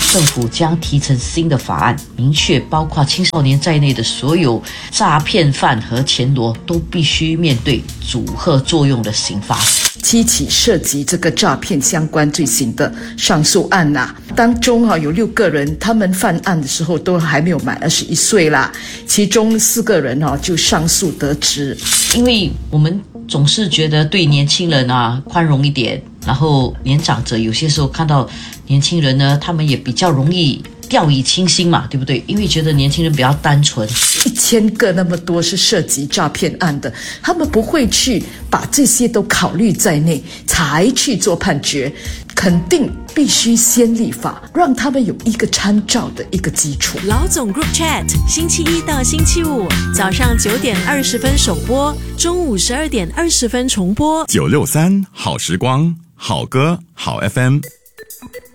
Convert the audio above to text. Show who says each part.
Speaker 1: 政府将提成新的法案，明确包括青少年在内的所有诈骗犯和钱罗都必须面对阻吓作用的刑罚。
Speaker 2: 7起涉及这个诈骗相关罪行的上诉案当中有6个人，他们犯案的时候都还没有满21岁啦，其中4个人就上诉得直。
Speaker 1: 因为我们总是觉得对年轻人宽容一点，然后年长者有些时候看到年轻人呢，他们也比较容易掉以轻心嘛，对不对？因为觉得年轻人比较单纯。
Speaker 2: 1000个那么多是涉及诈骗案的，他们不会去把这些都考虑在内才去做判决，肯定必须先立法，让他们有一个参照的一个基础。
Speaker 3: 老总 Group Chat 星期一到星期五早上9点20分首播，中午12点20分重播。
Speaker 4: 963好时光，好歌好 FM。